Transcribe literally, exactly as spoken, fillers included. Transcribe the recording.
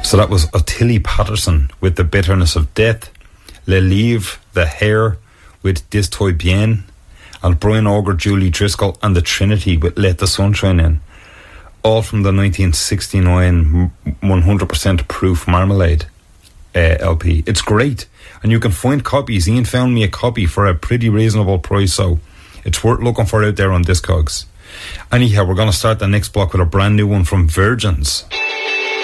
So that was Ottilie Patterson with The Bitterness of Death, Le Livre, The Hair with Dis Toi Bien, and Brian Auger, Julie Driscoll and the Trinity with Let the Sunshine In. All from the nineteen sixty-nine one hundred percent Proof Marmalade uh, L P. It's great, and you can find copies. Ian found me a copy for a pretty reasonable price, so it's worth looking for out there on Discogs. Anyhow, we're going to start the next block with a brand new one from Virgins.